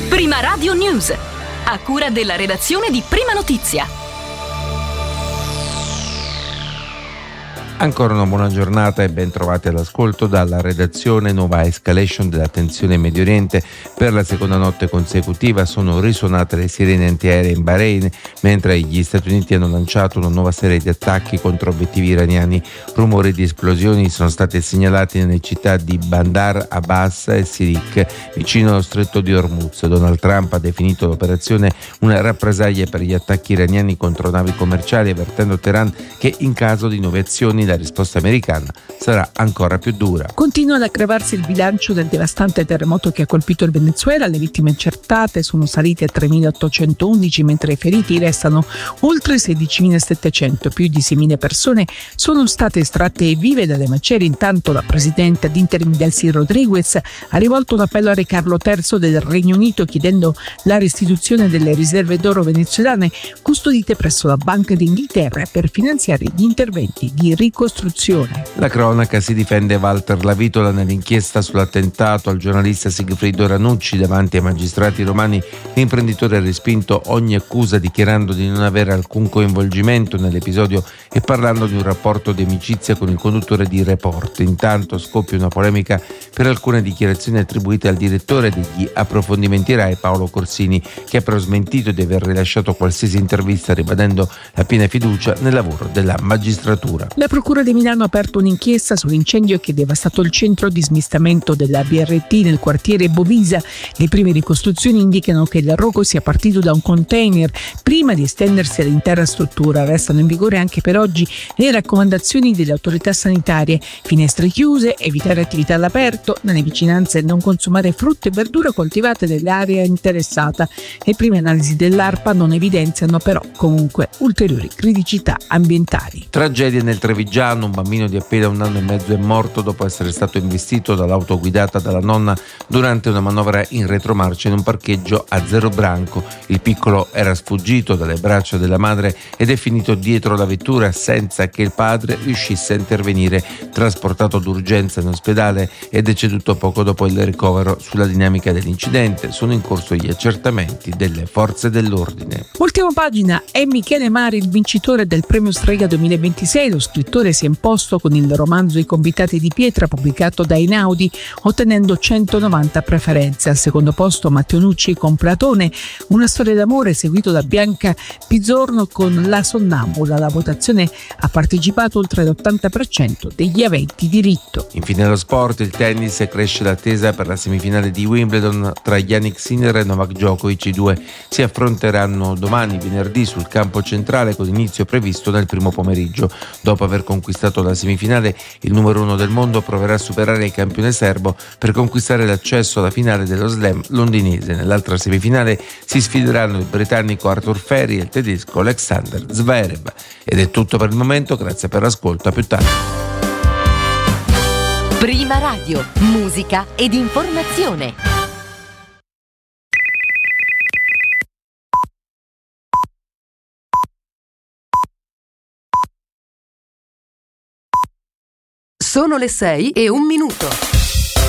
Prima Radio News, a cura della redazione di Prima Notizia. Ancora una buona giornata e ben trovati all'ascolto dalla redazione. Nuova escalation della tensione in Medio Oriente. Per la seconda notte consecutiva sono risuonate le sirene antiaeree in Bahrain, mentre gli Stati Uniti hanno lanciato una nuova serie di attacchi contro obiettivi iraniani. Rumori di esplosioni sono stati segnalati nelle città di Bandar Abbas e Sirik, vicino allo stretto di Hormuz. Donald Trump ha definito l'operazione una rappresaglia per gli attacchi iraniani contro navi commerciali, avvertendo Teheran che in caso di nuove azioni la risposta americana sarà ancora più dura. Continua ad aggravarsi il bilancio del devastante terremoto che ha colpito il Venezuela. Le vittime accertate sono salite a 3.811, mentre i feriti restano oltre 16.700. Più di 6.000 persone sono state estratte vive dalle macerie. Intanto la presidente ad interim Delcy Rodriguez ha rivolto un appello a Re Carlo III del Regno Unito, chiedendo la restituzione delle riserve d'oro venezuelane custodite presso la Banca d'Inghilterra per finanziare gli interventi di ricostruzione. La cronaca si difende Walter Lavitola nell'inchiesta sull'attentato al giornalista Sigfrido Ranucci. Davanti ai magistrati romani l'imprenditore ha respinto ogni accusa, dichiarando di non avere alcun coinvolgimento nell'episodio e parlando di un rapporto di amicizia con il conduttore di Report. Intanto scoppia una polemica per alcune dichiarazioni attribuite al direttore degli approfondimenti Rai, Paolo Corsini, che ha però smentito di aver rilasciato qualsiasi intervista, ribadendo la piena fiducia nel lavoro della magistratura. La Procura di Milano ha aperto un'inchiesta sull'incendio che ha devastato il centro di smistamento della BRT nel quartiere Bovisa. Le prime ricostruzioni indicano che il rogo sia partito da un container prima di estendersi all'intera struttura. Restano in vigore anche per oggi le raccomandazioni delle autorità sanitarie: finestre chiuse, evitare attività all'aperto, nelle vicinanze non consumare frutta e verdura coltivate nell'area interessata. Le prime analisi dell'ARPA non evidenziano però comunque ulteriori criticità ambientali. Tragedia nel Trevigiano, un bambino di appena 1 anno e mezzo è morto dopo essere stato investito dall'auto guidata dalla nonna durante una manovra in retromarcia in un parcheggio a Zerobranco. Il piccolo era sfuggito dalle braccia della madre ed è finito dietro la vettura senza che il padre riuscisse a intervenire. Trasportato d'urgenza in ospedale è deceduto poco dopo il ricovero. Sulla dinamica dell'incidente sono in corso gli accertamenti delle forze dell'ordine. Ultima pagina, è Michele Mari il vincitore del premio Strega 2026. Lo scrittore si è imposto con il romanzo I convitati di pietra, pubblicato da Einaudi, ottenendo 190 preferenze. Al secondo posto Matteo Nucci con Platone, una storia d'amore, seguito da Bianca Pizzorno con La Sonnambula. La votazione ha partecipato oltre l'80% degli aventi diritto. Infine lo sport, il tennis, cresce l'attesa per la semifinale di Wimbledon tra Jannik Sinner e Novak Djokovic. I due si affronteranno domani, venerdì, sul campo centrale, con inizio previsto nel primo pomeriggio. Dopo aver conquistato la semifinale, il numero 1 del mondo proverà a superare il campione serbo per conquistare l'accesso alla finale dello slam londinese. Nell'altra semifinale si sfideranno il britannico Arthur Ferry e il tedesco Alexander Zverev. Ed è tutto per il momento, grazie per l'ascolto, a più tardi. Prima Radio, musica ed informazione. Sono le 6:01.